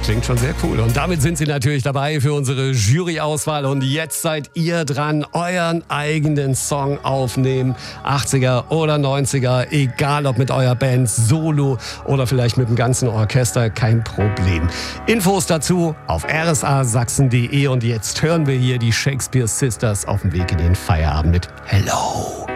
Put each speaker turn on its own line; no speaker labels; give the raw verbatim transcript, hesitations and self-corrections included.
klingt schon sehr cool. Und damit sind Sie natürlich dabei für unsere Jury-Auswahl. Und jetzt seid ihr dran, euren eigenen Song aufnehmen. achtziger oder neunziger, egal ob mit eurer Band, Solo oder vielleicht mit dem ganzen Orchester, kein Problem. Infos dazu auf r s a sachsen punkt d e. Und jetzt hören wir hier die Shakespeare Sisters auf dem Weg in den Feierabend mit Hello.